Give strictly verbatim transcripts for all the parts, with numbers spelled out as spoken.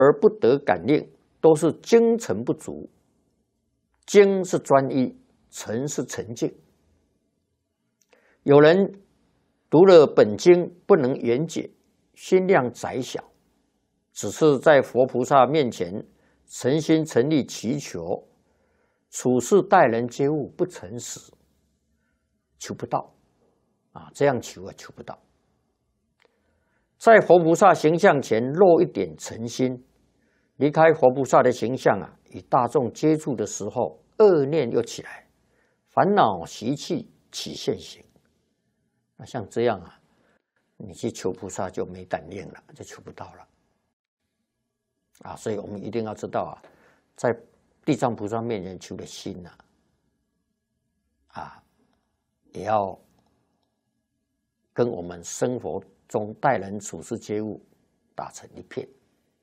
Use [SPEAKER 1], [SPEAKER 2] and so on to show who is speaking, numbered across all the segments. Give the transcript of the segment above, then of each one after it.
[SPEAKER 1] 而不得感应，都是精诚不足。精是专一，诚是沉静。有人读了本经不能圆解，心量窄小，只是在佛菩萨面前诚心诚意祈求，处事待人接物不诚实，求不到啊！这样求啊，求不到。在佛菩萨形象前露一点诚心，离开佛菩萨的形象啊，与大众接触的时候，恶念又起来，烦恼习气起现行。那像这样啊，你去求菩萨就没感应了，就求不到了啊！所以我们一定要知道啊，在地藏菩萨面前求的心啊，啊，也要跟我们生活中待人处事接物打成一片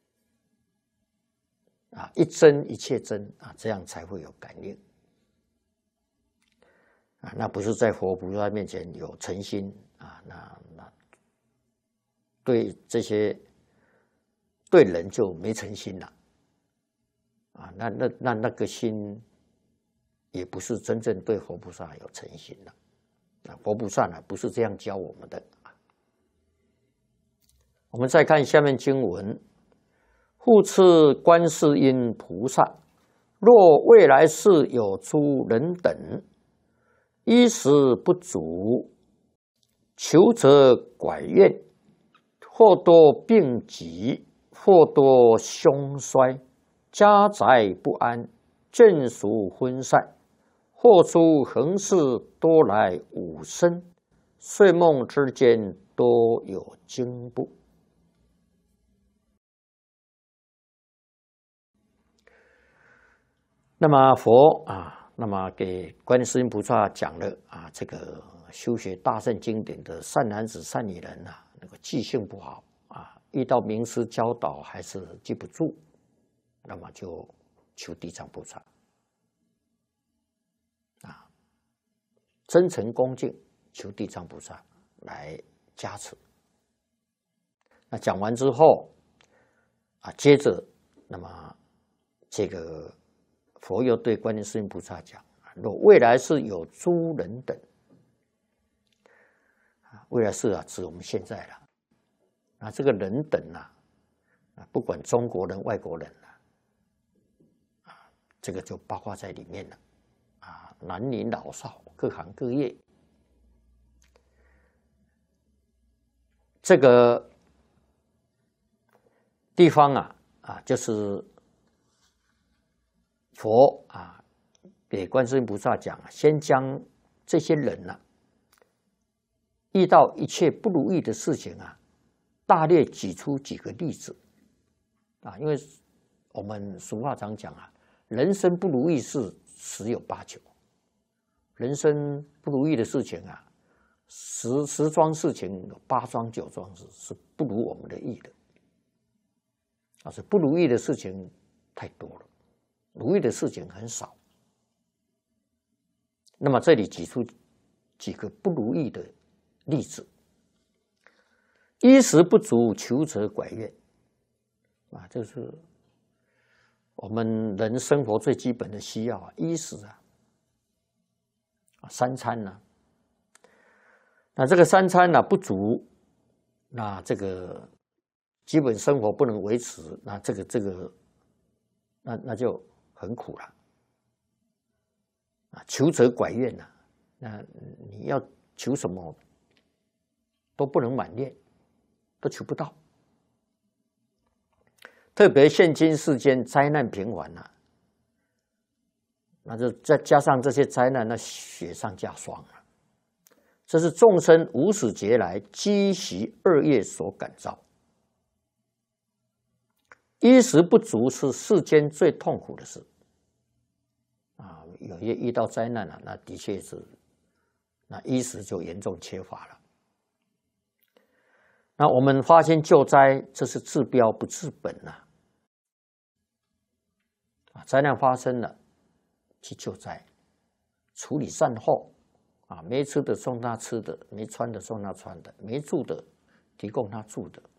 [SPEAKER 1] 啊，一真一切真啊，这样才会有感应啊。那不是在佛菩萨面前有诚心啊，那那对这些对人就没诚心了啊。那那那那个心也不是真正对佛菩萨有诚心了。啊，佛菩萨呢不是这样教我们的。我们再看下面经文：复次观世音菩萨，若未来世有诸人等，衣食不足，求则拐怨，或多病疾，或多凶衰，家宅不安，眷属分散，或诸横事多来五生，睡梦之间多有惊怖。那么佛啊，那么给观世音菩萨讲了啊，这个修学大乘经典的善男子、善女人啊，那个记性不好啊，遇到名师教导还是记不住，那么就求地藏菩萨啊，真诚恭敬求地藏菩萨来加持。那讲完之后啊，接着那么这个。佛又对观世音菩萨讲：若未来世有诸人等，未来世啊，指我们现在了。那这个人等啊，不管中国人、外国人啊，这个就包括在里面了。啊，男女老少，各行各业，这个地方啊，啊，就是。佛啊，给观世音菩萨讲，先将这些人呢、啊，遇到一切不如意的事情啊，大略举出几个例子啊，因为我们俗话常讲啊，人生不如意事十有八九，人生不如意的事情啊，十十桩事情有八桩九桩是是不如我们的意的，啊，是不如意的事情太多了。如意的事情很少，那么这里举出几个不如意的例子：衣食不足，求则拐怨。啊，这是我们人生活最基本的需要啊，衣食啊，三餐呢、啊。那这个三餐呢、啊、不足，那这个基本生活不能维持，那这个这个，那那就。很苦了啊！求则拐怨呐、啊，那你要求什么都不能满愿，都求不到。特别现今世间灾难频繁呐、啊，那就再加上这些灾难，那雪上加霜了。这是众生无始劫来积习恶业所感召。衣食不足是世间最痛苦的事啊！有些遇到灾难了、啊，那的确是，那衣食就严重缺乏了。那我们发心救灾，这是治标不治本呐、啊！啊，灾难发生了，去救灾，处理善后啊，没吃的送他吃的，没穿的送他穿的，没住的提供他住的。